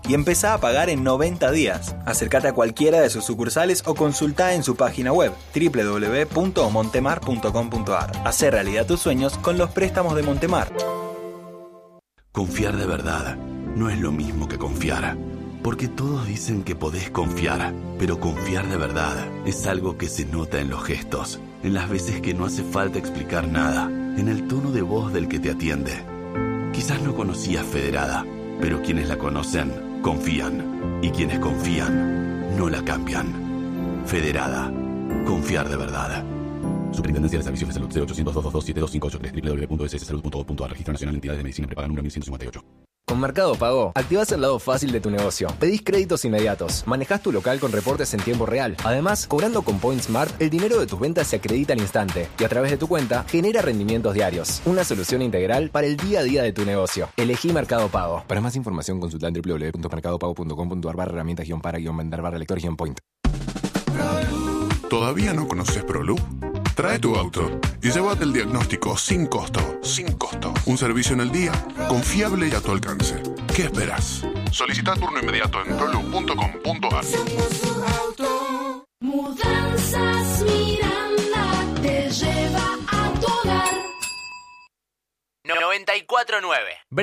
y empezá a pagar en 90 días. Acércate a cualquiera de sus sucursales o consultá en su página web www.montemar.com.ar. Hacé realidad tus sueños con los préstamos de Montemar. Confiar de verdad no es lo mismo que confiar. Porque todos dicen que podés confiar, pero confiar de verdad es algo que se nota en los gestos, en las veces que no hace falta explicar nada, en el tono de voz del que te atiende. Quizás no conocías Federada, pero quienes la conocen, confían. Y quienes confían, no la cambian. Federada. Confiar de verdad. Superintendencia de Servicios de Salud 0800-222-72583 www.sssalud.gov.ar. Registro Nacional de Entidades de Medicina Prepaga número 1158. Con Mercado Pago, activás el lado fácil de tu negocio. Pedís créditos inmediatos, manejás tu local con reportes en tiempo real. Además, cobrando con Point Smart, el dinero de tus ventas se acredita al instante y a través de tu cuenta genera rendimientos diarios. Una solución integral para el día a día de tu negocio. Elegí Mercado Pago. Para más información, consulta en www.mercadopago.com.ar/herramientas-para-lector-point. ¿Todavía no conoces ProLoop? Trae tu auto y llévate el diagnóstico sin costo. Sin costo. Un servicio en el día, confiable y a tu alcance. ¿Qué esperas? Solicita turno inmediato en proloop.com.ar. Mudanzas Miranda te lleva a tu hogar. 94.9